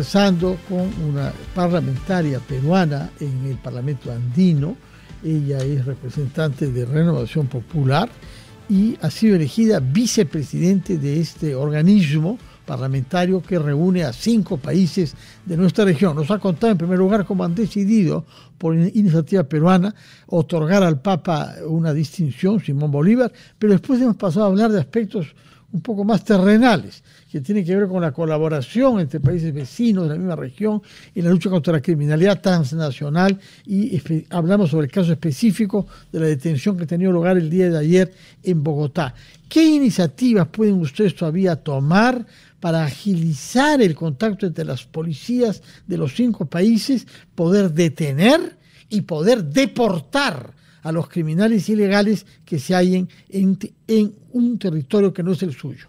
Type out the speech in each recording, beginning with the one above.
conversando con una parlamentaria peruana en el Parlamento andino. Ella es representante de Renovación Popular y ha sido elegida vicepresidente de este organismo parlamentario que reúne a 5 países de nuestra región. Nos ha contado en primer lugar cómo han decidido, por iniciativa peruana, otorgar al Papa una distinción, Simón Bolívar, pero después hemos pasado a hablar de aspectos un poco más terrenales, que tienen que ver con la colaboración entre países vecinos de la misma región y la lucha contra la criminalidad transnacional, y hablamos sobre el caso específico de la detención que ha tenido lugar el día de ayer en Bogotá. ¿Qué iniciativas pueden ustedes todavía tomar para agilizar el contacto entre las policías de los 5 países, poder detener y poder deportar a los criminales ilegales que se hallen en un territorio que no es el suyo?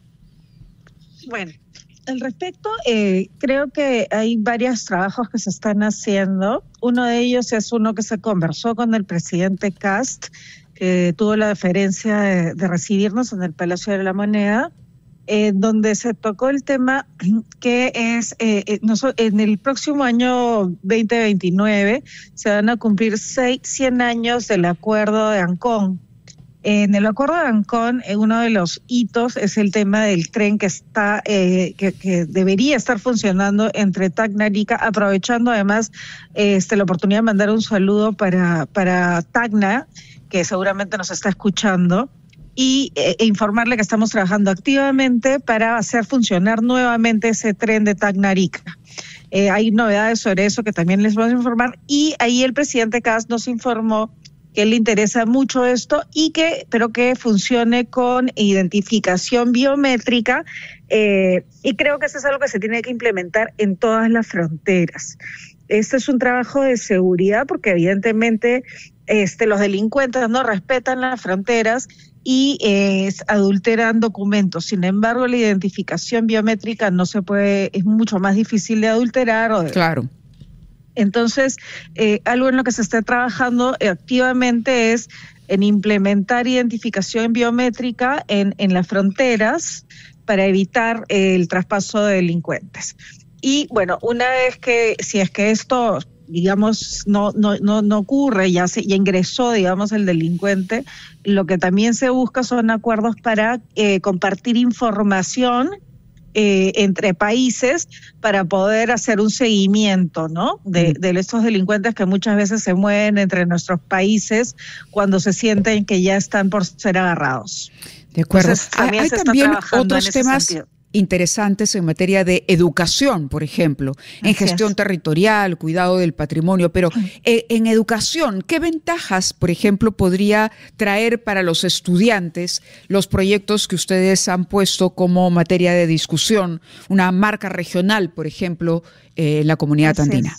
Bueno, al respecto, creo que hay varios trabajos que se están haciendo. Uno de ellos es uno que se conversó con el presidente Kast, que tuvo la deferencia de recibirnos en el Palacio de la Moneda, donde se tocó el tema que es, en el próximo año 2029 se van a cumplir 100 años del Acuerdo de Ancón. En el Acuerdo de Ancón, uno de los hitos es el tema del tren que está que debería estar funcionando entre Tacna y Arica, aprovechando además la oportunidad de mandar un saludo para Tacna, que seguramente nos está escuchando, y informarle que estamos trabajando activamente para hacer funcionar nuevamente ese tren de Tacna a Arica. Hay novedades sobre eso que también les vamos a informar, y ahí el presidente Kast nos informó que le interesa mucho esto pero que funcione con identificación biométrica, y creo que eso es algo que se tiene que implementar en todas las fronteras. Este es un trabajo de seguridad porque evidentemente los delincuentes no respetan las fronteras y adulteran documentos. Sin embargo, la identificación biométrica no se puede, es mucho más difícil de adulterar. Claro. Entonces, algo en lo que se está trabajando activamente es en implementar identificación biométrica en las fronteras para evitar el traspaso de delincuentes. Y bueno, una vez que, si es que esto, digamos, no ocurre, ya ingresó, digamos, el delincuente, lo que también se busca son acuerdos para compartir información entre países para poder hacer un seguimiento, ¿no? De estos delincuentes que muchas veces se mueven entre nuestros países cuando se sienten que ya están por ser agarrados. De acuerdo. Entonces, hay también otros temas interesantes en materia de educación, por ejemplo, en gestión territorial, cuidado del patrimonio, pero en educación, ¿qué ventajas, por ejemplo, podría traer para los estudiantes los proyectos que ustedes han puesto como materia de discusión, una marca regional, por ejemplo, en la comunidad andina?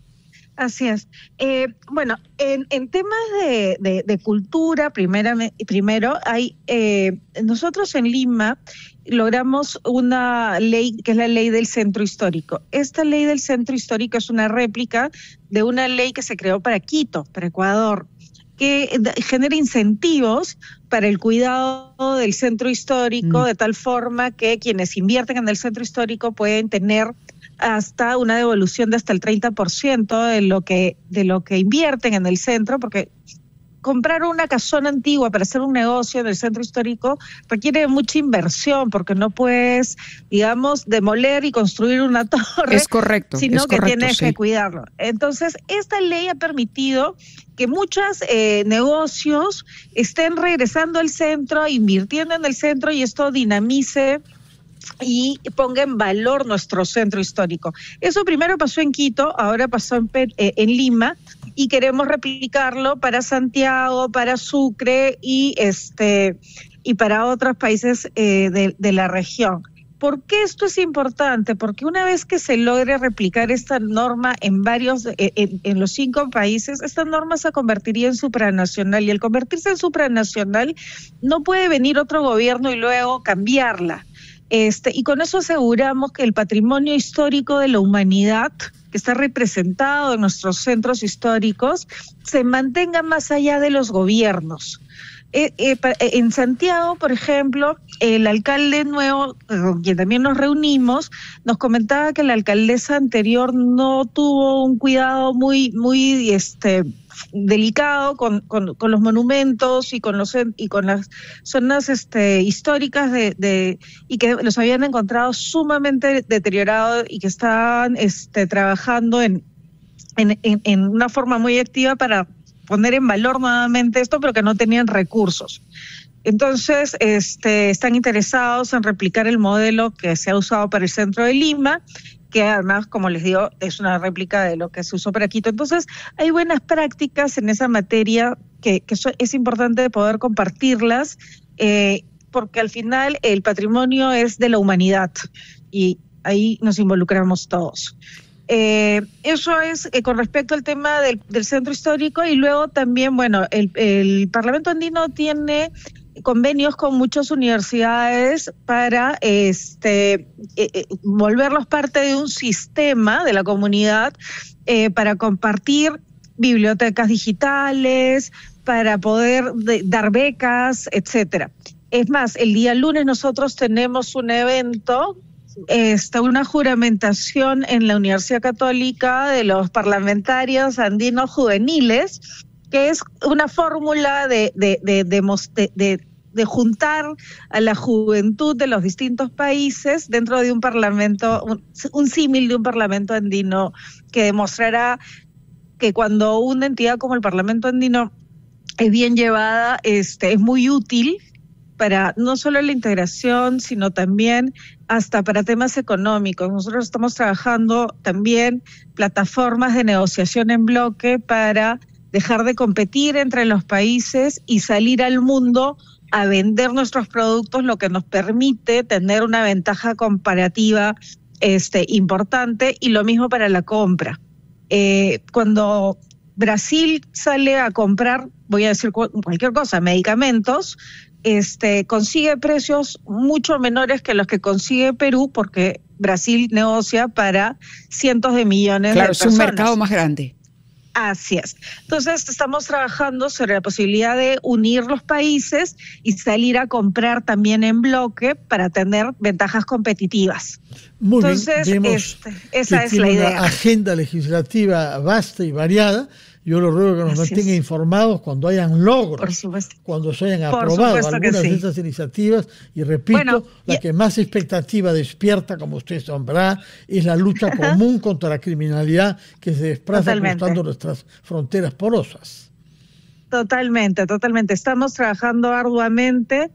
Así es. Bueno, en temas de cultura, primero hay nosotros en Lima logramos una ley que es la ley del centro histórico. Esta ley del centro histórico es una réplica de una ley que se creó para Quito, para Ecuador, que genera incentivos para el cuidado del centro histórico, de tal forma que quienes invierten en el centro histórico pueden tener hasta una devolución de hasta el 30% de lo que invierten en el centro, porque comprar una casona antigua para hacer un negocio en el centro histórico requiere mucha inversión, porque no puedes, digamos, demoler y construir una torre. Es correcto. Sino que tienes que cuidarlo. Entonces, esta ley ha permitido que muchos negocios estén regresando al centro, invirtiendo en el centro, y esto dinamice y ponga en valor nuestro centro histórico. Eso primero pasó en Quito, ahora pasó en Lima, y queremos replicarlo para Santiago, para Sucre y para otros países de la región. ¿Por qué esto es importante? Porque una vez que se logre replicar esta norma en los 5 países, esta norma se convertiría en supranacional, y al convertirse en supranacional no puede venir otro gobierno y luego cambiarla. Y con eso aseguramos que el patrimonio histórico de la humanidad, que está representado en nuestros centros históricos, se mantenga más allá de los gobiernos. En Santiago, por ejemplo, el alcalde nuevo, con quien también nos reunimos, nos comentaba que la alcaldesa anterior no tuvo un cuidado muy delicado con los monumentos y con las zonas históricas y que los habían encontrado sumamente deteriorados y que estaban trabajando en una forma muy activa para poner en valor nuevamente esto, pero que no tenían recursos. Entonces, están interesados en replicar el modelo que se ha usado para el centro de Lima, que además, como les digo, es una réplica de lo que se usó para Quito. Entonces, hay buenas prácticas en esa materia que es importante poder compartirlas, porque al final el patrimonio es de la humanidad y ahí nos involucramos todos. Eso es con respecto al tema del centro histórico. Y luego también, bueno, el Parlamento Andino tiene convenios con muchas universidades para volverlos parte de un sistema de la comunidad, para compartir bibliotecas digitales, para poder dar becas, etcétera. Es más, el día lunes nosotros tenemos un evento, una juramentación en la Universidad Católica de los parlamentarios andinos juveniles, que es una fórmula de juntar a la juventud de los distintos países dentro de un parlamento, un símil de un parlamento andino, que demostrará que cuando una entidad como el Parlamento Andino es bien llevada, es muy útil para no solo la integración, sino también hasta para temas económicos. Nosotros estamos trabajando también plataformas de negociación en bloque para dejar de competir entre los países y salir al mundo a vender nuestros productos, lo que nos permite tener una ventaja comparativa importante, y lo mismo para la compra. Cuando Brasil sale a comprar, voy a decir cualquier cosa, medicamentos, consigue precios mucho menores que los que consigue Perú, porque Brasil negocia para cientos de millones de personas. Claro, es un mercado más grande. Así es. Entonces estamos trabajando sobre la posibilidad de unir los países y salir a comprar también en bloque para tener ventajas competitivas. Muy Entonces, bien, vemos esa es la idea. Una agenda legislativa vasta y variada. Yo lo ruego que nos mantenga informados cuando hayan logros, cuando se hayan aprobado algunas de estas iniciativas. Y repito, la que más expectativa despierta, como usted sabrá, es la lucha común contra la criminalidad que se desplaza cruzando nuestras fronteras porosas. Totalmente. Estamos trabajando arduamente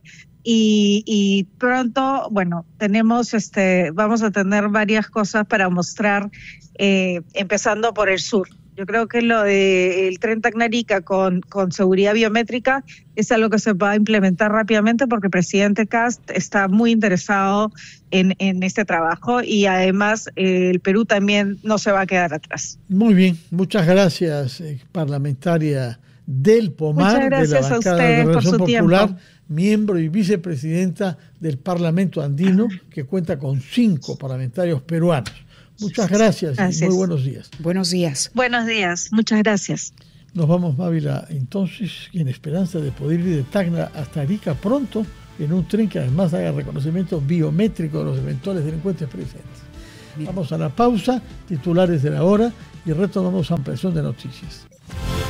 y pronto, vamos a tener varias cosas para mostrar, empezando por el sur. Yo creo que lo del tren Tacna-Arica con seguridad biométrica es algo que se va a implementar rápidamente, porque el presidente Kast está muy interesado en este trabajo, y además el Perú también no se va a quedar atrás. Muy bien, muchas gracias, parlamentaria del Pomar, de la bancada de Renovación Popular, miembro y vicepresidenta del Parlamento Andino, que cuenta con 5 parlamentarios peruanos. Muchas gracias y muy buenos días. Buenos días. Buenos días, muchas gracias. Nos vamos, Mávila, entonces, en esperanza de poder ir de Tacna hasta Arica pronto, en un tren que además haga reconocimiento biométrico de los eventuales delincuentes presentes. Bien. Vamos a la pausa, titulares de la hora, y retomamos ampliación de noticias.